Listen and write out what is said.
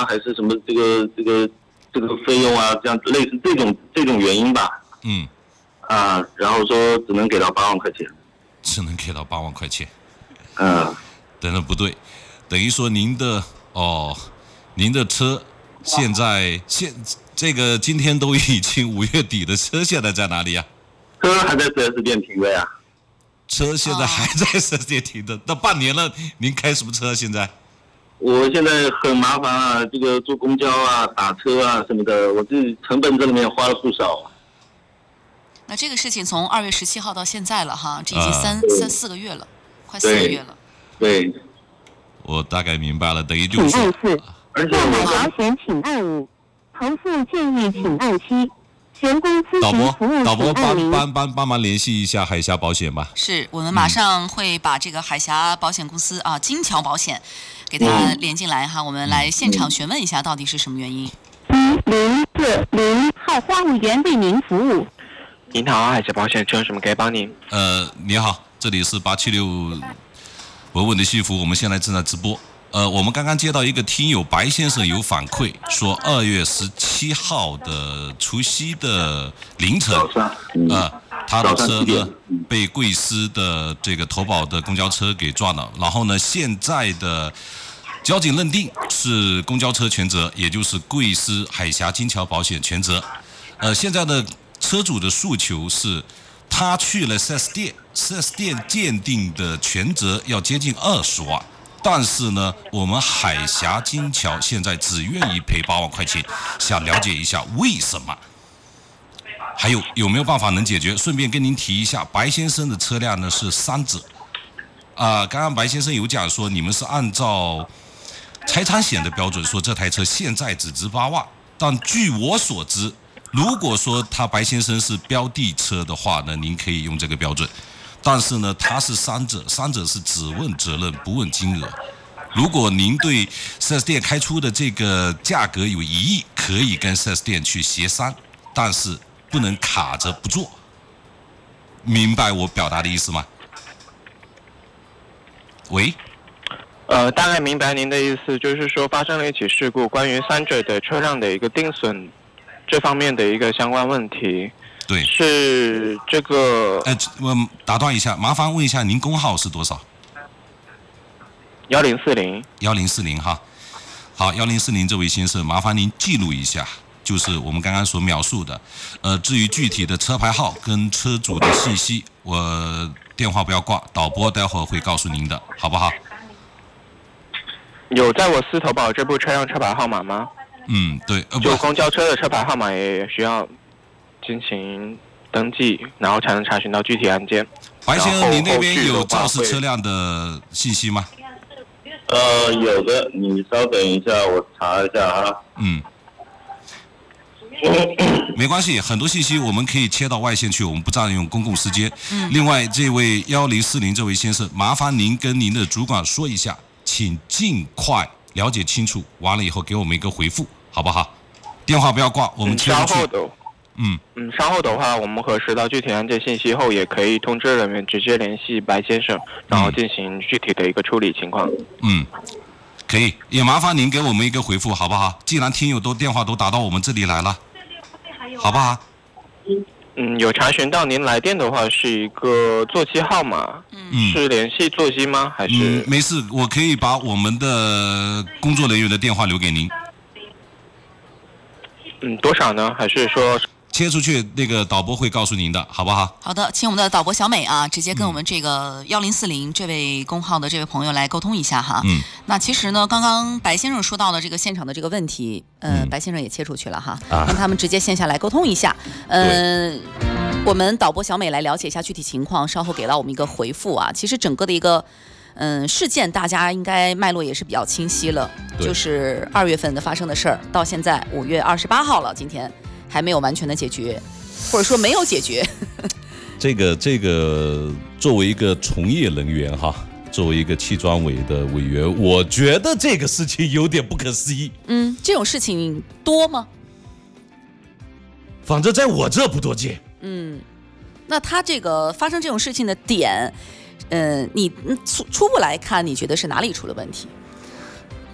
还是什么这个费用啊，这样类似这种原因吧。然后说只能给到8万块钱。 只能给到8万块钱。等等不对，等于说您的车这个今天都已经5月底的车现在在哪里啊？ 车还在4S店停着呀。 车现在还在4S店停着，那半年了，您开什么车现在？ 我现在很麻烦啊，这个坐公交啊、打车啊什么的，我这成本这里面花了不少。 那这个事情从2月17号到现在了哈，这已经4个月了，快4个月了。 对， 我大概明白了，等于就是。 请按4， 而且购买保险请按5，投诉建议请按7。员工咨询服务导播帮忙联系一下海峡保险吧。 是我们马上会把这个海峡保险公司金桥保险给它连进来哈，我们来现场询问一下到底是什么原因。1040号花务员为您服务。 您好，海峡保险，有什么可以帮您？ 你好，这里是876稳稳的幸福，我们现在正在直播。我们刚刚接到一个听友白先生有反馈说，2月17号的除夕的凌晨，他的车呢被贵司的这个投保的公交车给撞了，然后呢，现在的交警认定是公交车全责，也就是贵司海峡金桥保险全责。现在的车主的诉求是，他去了4S店鉴定的全责要接近20万。但是呢，我们海峡金桥现在只愿意赔8万块钱，想了解一下为什么？还有没有办法能解决？顺便跟您提一下，白先生的车辆呢是3者。刚刚白先生有讲说，你们是按照财产险的标准说这台车现在只值8万，但据我所知，如果说他白先生是标的车的话呢，您可以用这个标准。但是呢，它是3者是只问责任不问金额。如果您对 4S 店开出的这个价格有异议，可以跟 4S 店去协商，但是不能卡着不做。明白我表达的意思吗？喂？ 大概明白您的意思，就是说发生了一起事故，关于3者的车辆的一个定损这方面的一个相关问题。 对， 是这个。 我打断一下，麻烦问一下您工号是多少？1040哈。好，1040这位先生，麻烦您记录一下，就是我们刚刚所描述的。至于具体的车牌号跟车主的信息，我电话不要挂，导播待会儿会告诉您的，好不好？ 有在我司投保这部车辆车牌号码吗？ 对。 就公交车的车牌号码也需要进行登记，然后才能查询到具体案件。 白先生，你那边有肇事车辆的信息吗？ 有的，你稍等一下，我查一下啊。 没关系，很多信息我们可以切到外线去，我们不占用公共时间。另外，这位1040这位先生，麻烦您跟您的主管说一下，请尽快了解清楚，完了以后给我们一个回复，好不好？电话不要挂，我们切出去。 稍后的话，我们核实到具体案件信息后，也可以通知人员直接联系白先生，然后进行具体的一个处理情况。 可以，也麻烦您给我们一个回复，好不好？既然听友电话都打到我们这里来了，好不好？ 有查询到您来电的话是一个座机号码，是联系座机吗？还是？ 没事，我可以把我们的工作人员的电话留给您。 多少呢？还是说？ 切出去，那个导播会告诉您的，好不好？ 好的，请我们的导播小美直接跟我们这个1040这位工号的这位朋友来沟通一下哈。那其实呢，刚刚白先生说到的这个现场的这个问题，白先生也切出去了哈，让他们直接线下来沟通一下。我们导播小美来了解一下具体情况，稍后给到我们一个回复啊。其实整个的一个事件，大家应该脉络也是比较清晰了，就是2月份的发生的事儿，到现在5月28号了，今天。还没有完全的解决，或者说没有解决。 这个作为一个从业人员哈，作为一个汽专委的委员，我觉得这个事情有点不可思议。 这种事情多吗？ 反正在我这不多见。 那他这个发生这种事情的点，你初步来看，你觉得是哪里出了问题？